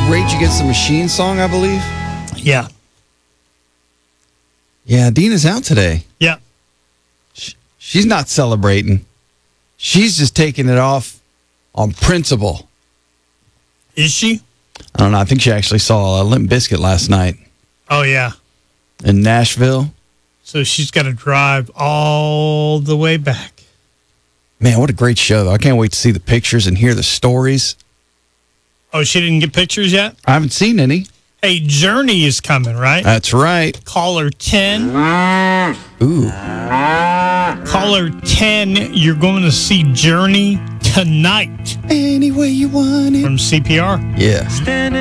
Rage Against the Machine song, I believe. Yeah. Yeah, Dina's out today. Yeah. She's not celebrating. She's just taking it off on principle. Is she? I don't know. I think she actually saw Limp Bizkit last night Oh, yeah. in Nashville. So she's got to drive all the way back. Man, what a great show, though. I can't wait to see the pictures and hear the stories. Oh, she didn't get pictures yet? I haven't seen any. Hey, Journey is coming, right? That's right. Caller 10. Ooh. Caller 10, you're going to see Journey tonight Any way you want it. from CPR. Yeah.